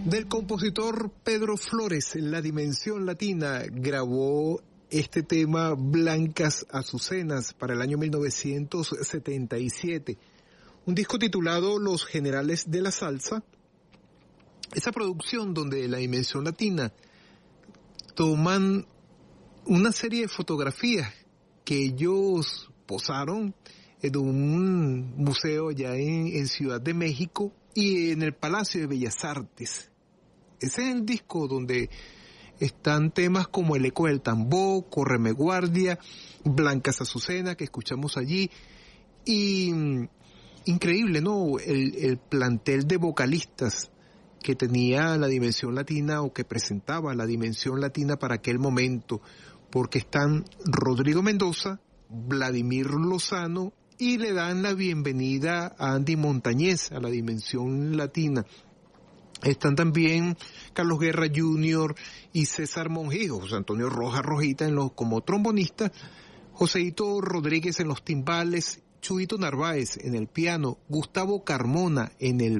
Del compositor Pedro Flores, La Dimensión Latina, grabó este tema Blancas Azucenas para el año 1977. Un disco titulado Los Generales de la Salsa. Esa producción donde La Dimensión Latina toman una serie de fotografías que ellos posaron en un museo allá en Ciudad de México y en el Palacio de Bellas Artes. Ese es el disco donde están temas como El Eco del Tambor, Córreme Guardia, Blancas Azucenas, que escuchamos allí. Y increíble, ¿no? El plantel de vocalistas que tenía La Dimensión Latina o que presentaba La Dimensión Latina para aquel momento, porque están Rodrigo Mendoza, Vladimir Lozano y le dan la bienvenida a Andy Montañez a La Dimensión Latina. Están también Carlos Guerra Jr. y César Monjigo, José Antonio Rojas Rojita como trombonista, Joseito Rodríguez en los timbales, Chuito Narváez en el piano, Gustavo Carmona en el